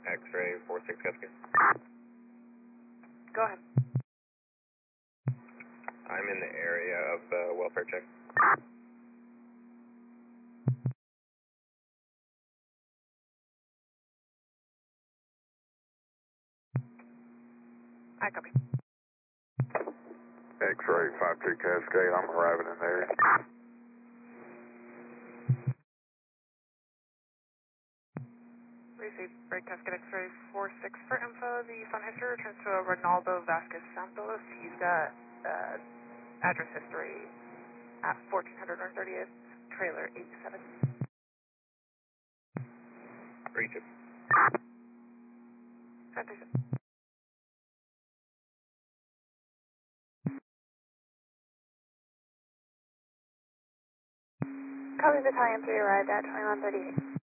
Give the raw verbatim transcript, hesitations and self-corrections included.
X-ray four six Cascade. Go ahead. I'm in the area of the welfare check. I copy. X-ray five two Cascade, I'm arriving in there. Receive break Cascade X-ray four six for info. The fund history returns to a Ronaldo Vasquez Santos. He's got uh, address history at fourteen hundred North thirtieth, trailer eighty-seven. Reach it. Fantastic. Copy, Battalion three arrived at twenty-one thirty-eight.